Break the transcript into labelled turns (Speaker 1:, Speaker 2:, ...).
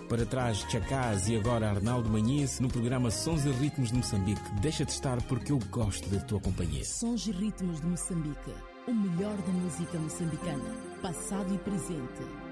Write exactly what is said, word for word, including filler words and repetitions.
Speaker 1: Para trás, Chacaz e agora Arnaldo Manhice no programa Sons e Ritmos de Moçambique. Deixa-te estar porque eu gosto da tua companhia.
Speaker 2: Sons e Ritmos de Moçambique. O melhor da música moçambicana. Passado e presente.